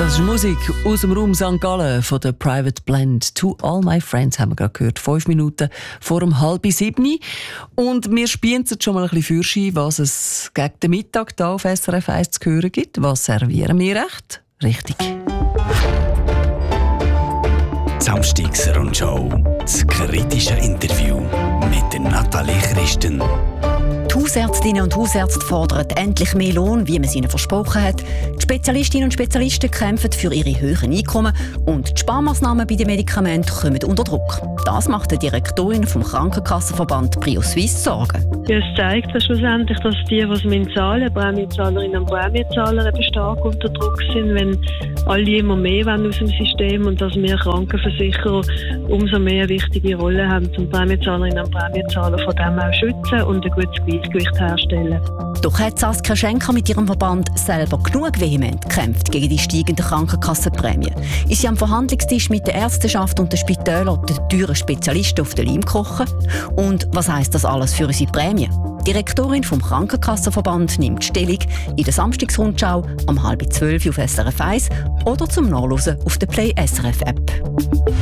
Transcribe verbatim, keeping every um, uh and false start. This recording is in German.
Das ist Musik aus dem Raum Sankt Gallen von der Private Blend. «To All My Friends» haben wir gerade gehört, fünf Minuten vor um halb sieben. Und wir spielen jetzt schon mal ein bisschen Fürschein, was es gegen den Mittag hier auf S R F eins zu hören gibt. Was servieren wir recht? Richtig. Samstagsrundschau. Das kritische Interview mit der Nathalie Christen. Die Hausärztinnen und Hausärzte fordern endlich mehr Lohn, wie man es ihnen versprochen hat. Die Spezialistinnen und Spezialisten kämpfen für ihre höheren Einkommen und die Sparmaßnahmen bei den Medikamenten kommen unter Druck. Das macht die Direktorin vom Krankenkassenverband Prio Suisse Sorgen. Ja, es zeigt ja schlussendlich, dass die, die zahlen, Prämienzahlerinnen und Prämienzahler eben stark unter Druck sind, wenn alle immer mehr wollen aus dem System und dass wir Krankenversicherer umso mehr eine wichtige Rolle haben, um Prämienzahlerinnen und Prämienzahler von dem auch schützen und ein gutes Gleichgewicht herstellen. Doch hat Saskia Schenker mit ihrem Verband selber genug vehement gekämpft gegen die steigenden Krankenkassenprämien. Ist sie am Verhandlungstisch mit der Ärzteschaft und den Spitälern den teuren Spezialisten auf den Leim kochen? Und was heisst das alles für unsere Prämien? Die Direktorin vom Krankenkassenverband nimmt Stellung in der Samstagsrundschau um halb zwölf auf S R F eins oder zum Nachlesen auf der Play S R F App.